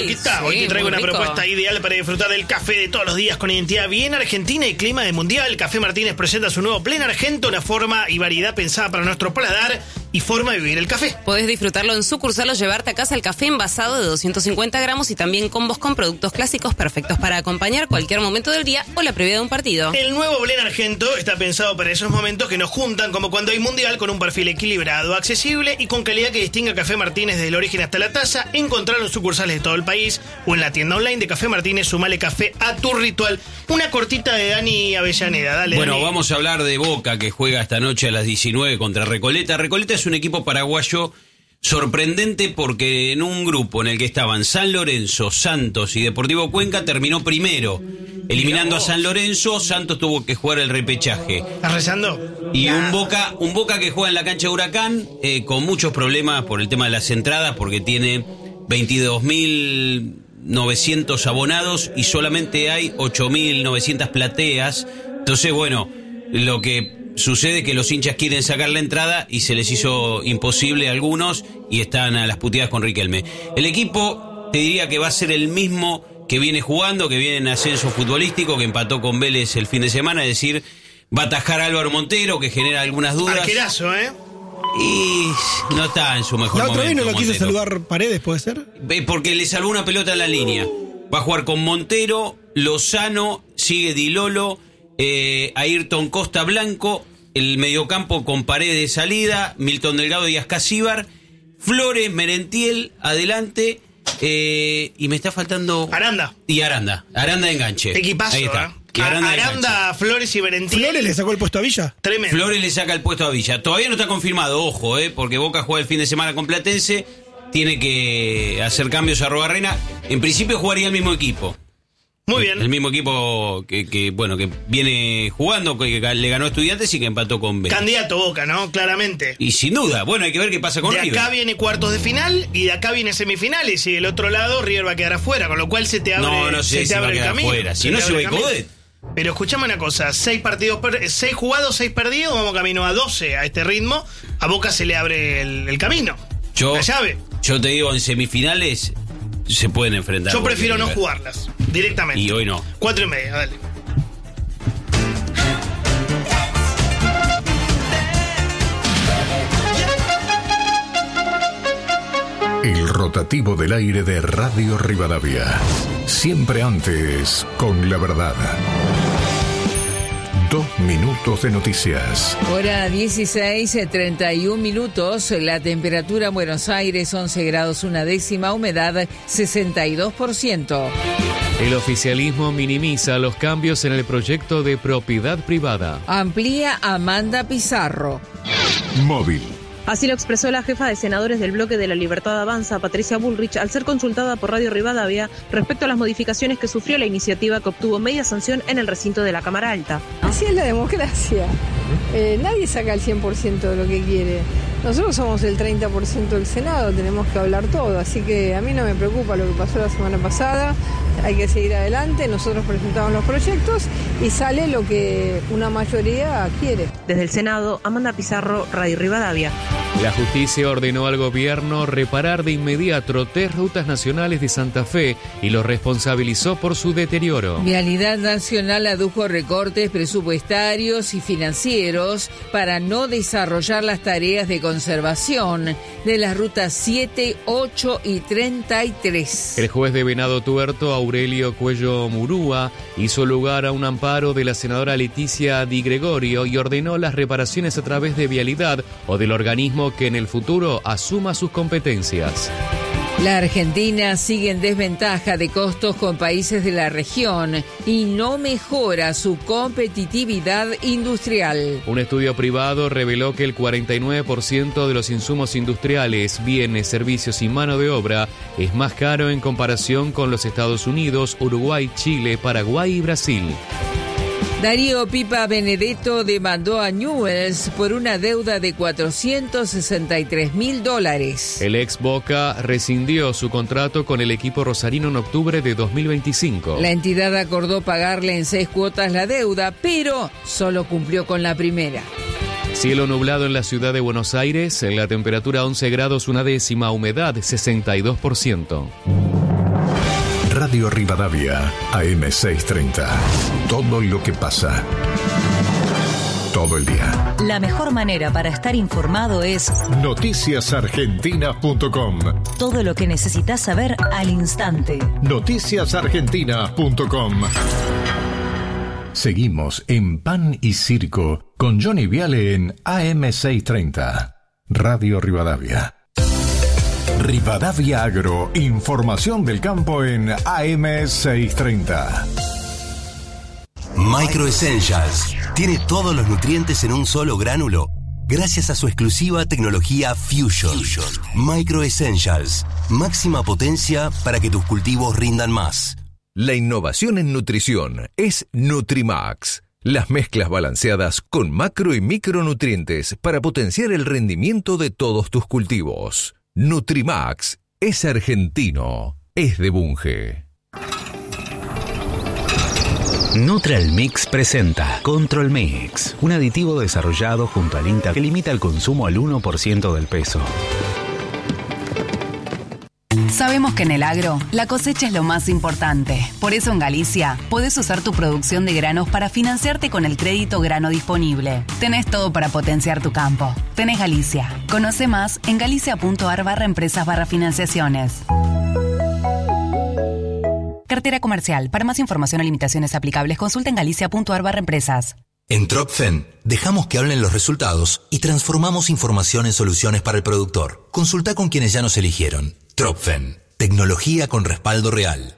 ¿qué tal? Hoy te traigo una propuesta ideal para disfrutar del café de todos los días con identidad bien argentina y clima de mundial. Café Martínez presenta su nuevo Blend Argento, una forma y variedad pensada para nuestro paladar y forma de vivir el café. Podés disfrutarlo en sucursal o llevarte a casa el café envasado de 250 gramos y también combos con productos clásicos perfectos para acompañar cualquier momento del día o la previa de un partido. El nuevo Blend Argento está pensado para esos momentos que nos juntan, como cuando hay mundial, con un perfil equilibrado, accesible y con calidad que distinga a Café Martínez desde el origen hasta la taza. Encontrarlo en sucursales de todo el país o en la tienda online de Café Martínez. Sumale café a tu ritual. Una cortita de Dani Avellaneda. Dale, bueno, Dani. Vamos a hablar de Boca, que juega esta noche a las 19 contra Recoleta. Recoleta es un equipo paraguayo sorprendente porque en un grupo en el que estaban San Lorenzo, Santos y Deportivo Cuenca terminó primero. Eliminando a San Lorenzo, Santos tuvo que jugar el repechaje. ¿Estás rezando? Y un Boca que juega en la cancha de Huracán con muchos problemas por el tema de las entradas, porque tiene 22.900 abonados y solamente hay 8.900 plateas. Entonces, bueno, lo que sucede es que los hinchas quieren sacar la entrada y se les hizo imposible a algunos y están a las puteadas con Riquelme. El equipo, te diría que va a ser el mismo que viene jugando, que viene en ascenso futbolístico, que empató con Vélez el fin de semana, es decir, va a atajar a Álvaro Montero, que genera algunas dudas. Arquerazo, ¿eh? Y no está en su mejor momento. La otra vez no lo quiso Montero. salvar Paredes, ¿puede ser? Porque le salvó una pelota en la línea. Va a jugar con Montero, Lozano, sigue Di Lolo, Ayrton Costa Blanco, el mediocampo con Paredes de salida, Milton Delgado y Ascasíbar, Flores, Merentiel, adelante, y me está faltando... Aranda. Y Aranda de enganche. Equipazo, ahí está. ¿eh? Aranda, Flores y Merentiel. ¿Flores le sacó el puesto a Villa? Tremendo. Flores le saca el puesto a Villa. Todavía no está confirmado, ojo, porque Boca juega el fin de semana con Platense, tiene que hacer cambios a Robarrena. En principio jugaría el mismo equipo. Muy bien. El mismo equipo que viene jugando, que le ganó a Estudiantes y que empató con Vélez. Candidato Boca, ¿no? Claramente. Y sin duda, bueno, hay que ver qué pasa con de River. De acá viene cuartos de final y de acá viene semifinales y del otro lado River va a quedar afuera, con lo cual se te abre, no sé si va a quedar afuera. Si no se va a Codet. Pero escuchame una cosa, 6 jugados, 6 perdidos, vamos camino a 12 a este ritmo. A Boca se le abre el camino, la llave. Yo te digo, en semifinales se pueden enfrentar. Yo prefiero no jugarlas directamente. Y hoy no. 4:30, dale. El rotativo del aire de Radio Rivadavia. Siempre antes con la verdad. 2 minutos de noticias. Hora 16:31. La temperatura en Buenos Aires 11 grados 1/10, humedad 62%. El oficialismo minimiza los cambios en el proyecto de propiedad privada. Amplía Amanda Pizarro. Móvil. Así lo expresó la jefa de senadores del bloque de la Libertad Avanza, Patricia Bullrich, al ser consultada por Radio Rivadavia respecto a las modificaciones que sufrió la iniciativa que obtuvo media sanción en el recinto de la Cámara Alta. Así es la democracia. Nadie saca el 100% de lo que quiere. Nosotros somos el 30% del Senado, tenemos que hablar todo, así que a mí no me preocupa lo que pasó la semana pasada, hay que seguir adelante, nosotros presentamos los proyectos y sale lo que una mayoría quiere. Desde el Senado, Amanda Pizarro, Radio Rivadavia. La justicia ordenó al gobierno reparar de inmediato 3 rutas nacionales de Santa Fe y los responsabilizó por su deterioro. Vialidad Nacional adujo recortes presupuestarios y financieros para no desarrollar las tareas de conservación de las rutas 7, 8 y 33. El juez de Venado Tuerto, Aurelio Cuello Murúa, hizo lugar a un amparo de la senadora Leticia Di Gregorio y ordenó las reparaciones a través de Vialidad o del organismo que en el futuro asuma sus competencias. La Argentina sigue en desventaja de costos con países de la región y no mejora su competitividad industrial. Un estudio privado reveló que el 49% de los insumos industriales, bienes, servicios y mano de obra es más caro en comparación con los Estados Unidos, Uruguay, Chile, Paraguay y Brasil. Darío Pipa Benedetto demandó a Newell's por una deuda de $463.000. El ex Boca rescindió su contrato con el equipo rosarino en octubre de 2025. La entidad acordó pagarle en 6 cuotas la deuda, pero solo cumplió con la primera. Cielo nublado en la ciudad de Buenos Aires, la temperatura 11 grados 1/10, humedad 62%. Radio Rivadavia, AM630. Todo lo que pasa. Todo el día. La mejor manera para estar informado es noticiasargentinas.com. Todo lo que necesitas saber al instante. Noticiasargentinas.com. Seguimos en Pan y Circo con Johnny Viale en AM630. Radio Rivadavia. Rivadavia Agro, información del campo en AM630. Micro Essentials tiene todos los nutrientes en un solo gránulo gracias a su exclusiva tecnología Fusion. Micro Essentials, máxima potencia para que tus cultivos rindan más. La innovación en nutrición es Nutrimax. Las mezclas balanceadas con macro y micronutrientes para potenciar el rendimiento de todos tus cultivos. Nutrimax es argentino, es de Bunge. Neutral Mix presenta Control Mix, un aditivo desarrollado junto al INTA que limita el consumo al 1% del peso. Sabemos que en el agro, la cosecha es lo más importante. Por eso en Galicia, podés usar tu producción de granos para financiarte con el crédito grano disponible. Tenés todo para potenciar tu campo. Tenés Galicia. Conoce más en galicia.ar/empresas/financiaciones. Cartera comercial. Para más información o limitaciones aplicables, consulta en galicia.ar/empresas. En Tropfen, dejamos que hablen los resultados y transformamos información en soluciones para el productor. Consulta con quienes ya nos eligieron. Tropfen, tecnología con respaldo real.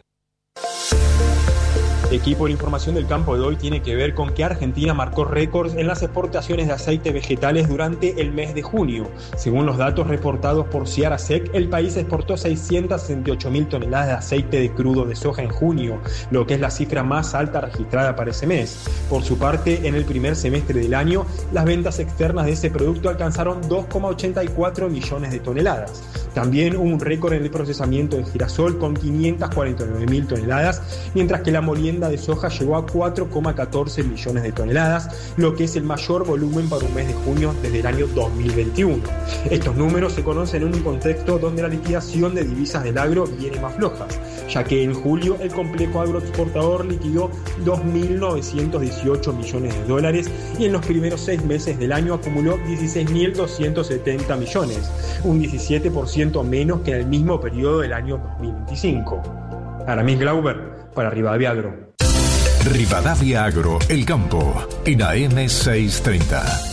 Equipo, la información del campo de hoy tiene que ver con que Argentina marcó récords en las exportaciones de aceites vegetales durante el mes de junio. Según los datos reportados por Ciarasec, el país exportó 668.000 toneladas de aceite de crudo de soja en junio, lo que es la cifra más alta registrada para ese mes. Por su parte, en el primer semestre del año, las ventas externas de ese producto alcanzaron 2,84 millones de toneladas. También hubo un récord en el procesamiento de girasol con 549.000 toneladas, mientras que la molienda de soja llegó a 4,14 millones de toneladas, lo que es el mayor volumen para un mes de junio desde el año 2021. Estos números se conocen en un contexto donde la liquidación de divisas del agro viene más floja, ya que en julio el complejo agroexportador liquidó 2.918 millones de dólares y en los primeros 6 meses del año acumuló 16.270 millones, un 17% menos que en el mismo periodo del año 2025. Aramis Glauber, para Rivadavia Agro. Rivadavia Agro, el campo, en AM630.